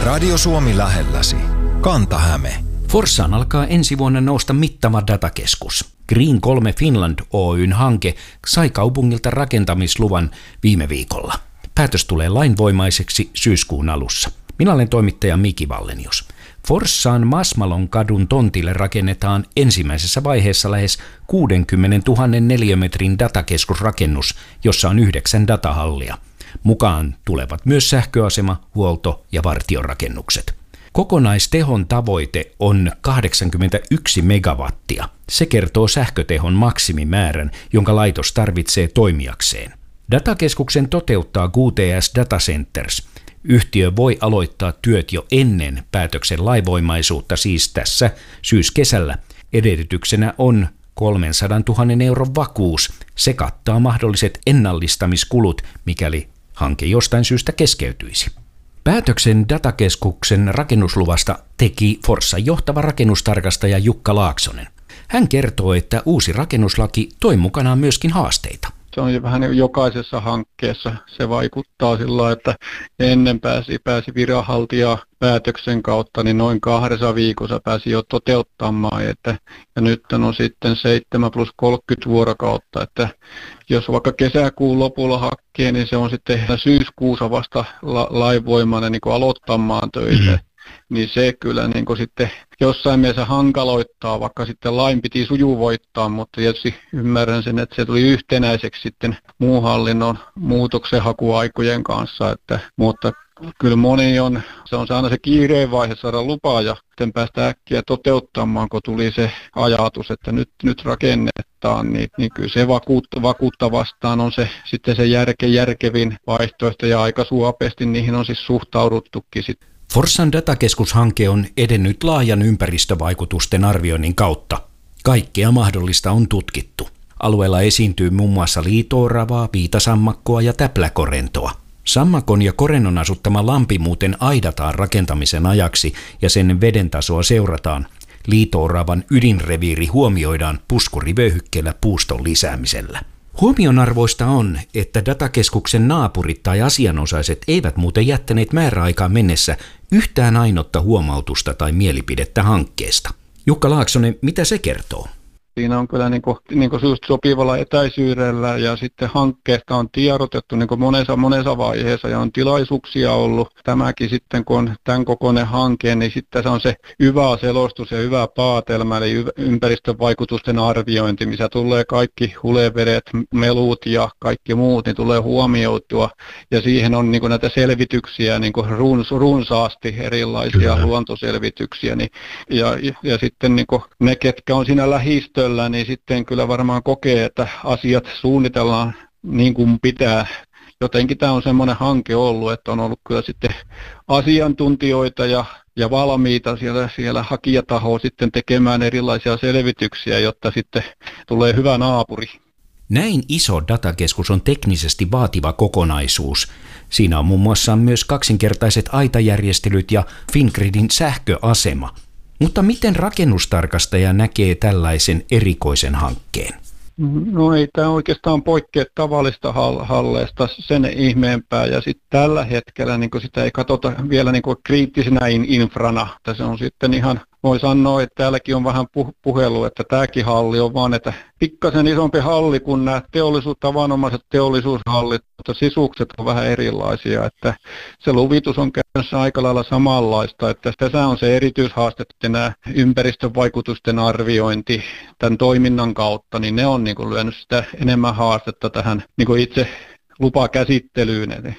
Radio Suomi lähelläsi. Kanta-Häme. Forssaan alkaa ensi vuonna nousta mittava datakeskus. Green 3 Finland Oyn hanke sai kaupungilta rakentamisluvan viime viikolla. Päätös tulee lainvoimaiseksi syyskuun alussa. Minä olen toimittaja Miki Vallenius. Forssaan Masmalon kadun tontille rakennetaan ensimmäisessä vaiheessa lähes 60 000 neliömetrin datakeskusrakennus, jossa on 9 datahallia. Mukaan tulevat myös sähköasema, huolto- ja vartiorakennukset. Kokonaistehon tavoite on 81 megawattia. Se kertoo sähkötehon maksimimäärän, jonka laitos tarvitsee toimijakseen. Datakeskuksen toteuttaa QTS Data Centers. Yhtiö voi aloittaa työt jo ennen päätöksen lainvoimaisuutta, siis tässä syyskesällä. Edellytyksenä on 300 000 euron vakuus. Se kattaa mahdolliset ennallistamiskulut, mikäli hanke jostain syystä keskeytyisi. Päätöksen datakeskuksen rakennusluvasta teki Forssan johtava rakennustarkastaja Jukka Laaksonen. Hän kertoo, että uusi rakennuslaki toi mukanaan myöskin haasteita. Se on vähän jokaisessa hankkeessa. Se vaikuttaa sillä, että ennen pääsi viranhaltija päätöksen kautta, niin noin 2 viikossa pääsi jo toteuttamaan. Ja nyt on sitten 7+30 vuorokautta. Että jos vaikka kesäkuun lopulla hakkee, niin se on sitten syyskuussa vasta lainvoimainen niin aloittamaan töitä. Niin se kyllä niin sitten jossain mielessä hankaloittaa, vaikka sitten lain piti sujuvoittaa, mutta tietysti ymmärrän sen, että se tuli yhtenäiseksi sitten muun hallinnon muutoksenhakuaikojen kanssa, mutta kyllä moni se on aina se kiireen vaihe saada lupaa ja sitten päästä äkkiä toteuttamaan, kun tuli se ajatus, että nyt rakennetaan, niin kyllä se vakuutta vastaan on se sitten se järkevin vaihtoehto ja aika suopeasti niihin on siis suhtauduttukin sitten. Forssan datakeskushanke on edennyt laajan ympäristövaikutusten arvioinnin kautta. Kaikkea mahdollista on tutkittu. Alueella esiintyy muun muassa liito-oravaa, viitasammakkoa ja täpläkorentoa. Sammakon ja korennon asuttama lampi muuten aidataan rakentamisen ajaksi ja sen veden tasoa seurataan. Liito-oravan ydinreviiri huomioidaan puskurivyöhykkeellä puuston lisäämisellä. Huomionarvoista on, että datakeskuksen naapurit tai asianosaiset eivät muuten jättäneet määräaikaan mennessä yhtään ainotta huomautusta tai mielipidettä hankkeesta. Jukka Laaksonen, mitä se kertoo? Siinä on kyllä niin kuin sopivalla etäisyydellä ja sitten hankkeesta on tiedotettu niin kuin monessa vaiheessa ja on tilaisuuksia ollut. Tämäkin sitten, kun on tämän kokoinen hanke, niin sitten se on se hyvä selostus ja hyvä päätelmä, eli ympäristövaikutusten arviointi, missä tulee kaikki hulevedet, melut ja kaikki muut, niin tulee huomioitua. Ja siihen on niin kuin näitä selvityksiä niin kuin runsaasti, erilaisia luontoselvityksiä. Niin, ja sitten niin kuin ne, ketkä on siinä lähistöllä, niin sitten kyllä varmaan kokee, että asiat suunnitellaan niin kuin pitää. Jotenkin tämä on semmoinen hanke ollut, että on ollut kyllä sitten asiantuntijoita ja valmiita siellä hakijatahoa sitten tekemään erilaisia selvityksiä, jotta sitten tulee hyvä naapuri. Näin iso datakeskus on teknisesti vaativa kokonaisuus. Siinä on muun muassa myös kaksinkertaiset aitajärjestelyt ja Fingridin sähköasema. Mutta miten rakennustarkastaja näkee tällaisen erikoisen hankkeen? No ei tämä oikeastaan poikkea tavallista halleesta sen ihmeempää ja sitten tällä hetkellä niin sitä ei katsota vielä niin kriittisenä infrana. Se on sitten ihan, voi sanoa, että täälläkin on vähän puhelu, että tämäkin halli on vaan, että pikkasen isompi halli kuin nämä tavanomaiset teollisuushallit, mutta sisukset on vähän erilaisia, että se luvitus on käytännössä aika lailla samanlaista, että tässä on se erityishaaste, että nämä ympäristövaikutusten arviointi tämän toiminnan kautta, niin ne on niin kuin lyönyt sitä enemmän haastetta tähän niin kuin itse lupakäsittelyyn.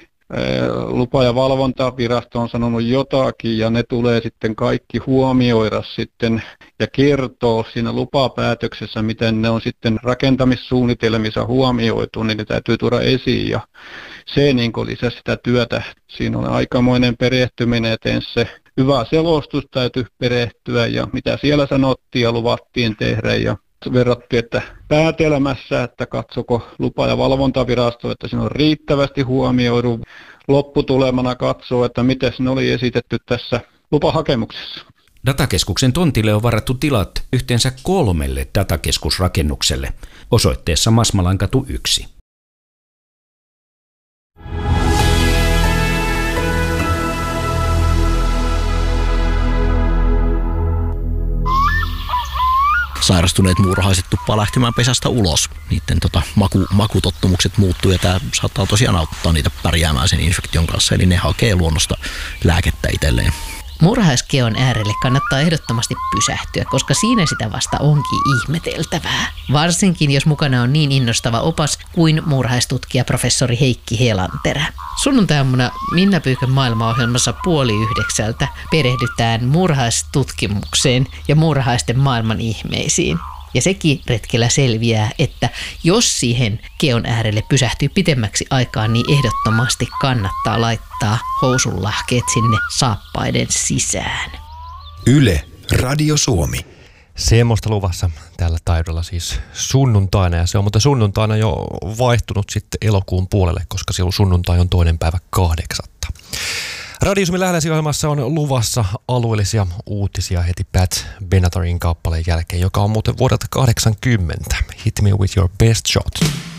Lupa- ja valvontavirasto on sanonut jotakin ja ne tulee sitten kaikki huomioida sitten ja kertoo siinä lupapäätöksessä, miten ne on sitten rakentamissuunnitelmissa huomioitu, niin ne täytyy tuoda esiin ja se niin kuin lisää sitä työtä. Siinä on aikamoinen perehtyminen, että se hyvä selostus täytyy perehtyä ja mitä siellä sanottiin ja luvattiin tehdä ja verrattiin, että päätelmässä, että katsoko lupa- ja valvontavirasto, että siinä on riittävästi huomioidu. Lopputulemana katsoo, että miten ne oli esitetty tässä lupahakemuksessa. Datakeskuksen tontille on varattu tilat yhteensä 3 datakeskusrakennukselle osoitteessa Masmalankatu 1. sairastuneet muurahaiset tuppaa lähtemään pesästä ulos. Niiden makutottumukset muuttuu ja tämä saattaa tosiaan auttaa niitä pärjäämään sen infektion kanssa, eli ne hakee luonnosta lääkettä itselleen. Muurahaiskeon äärelle kannattaa ehdottomasti pysähtyä, koska siinä sitä vasta onkin ihmeteltävää. Varsinkin jos mukana on niin innostava opas kuin muurahaistutkija professori Heikki Helanterä. Sunnuntai-aamuna Minna Pyykön maailmaohjelmassa 8:30 perehdytään muurahaistutkimukseen ja muurahaisten maailman ihmeisiin. Ja sekin retkellä selviää, että jos siihen keon äärelle pysähtyy pitemmäksi aikaa, niin ehdottomasti kannattaa laittaa housunlahkeet sinne saappaiden sisään. Yle, Radio Suomi. Semmoista luvassa tällä taidolla siis sunnuntaina, ja se on muuten sunnuntaina jo vaihtunut sitten elokuun puolelle, koska silloin sunnuntai on 2.8. Radio Suomi Lähelläsi-ohjelmassa on luvassa alueellisia uutisia heti Pat Benatorin kappaleen jälkeen, joka on muuten vuodelta 80. Hit Me With Your Best Shot.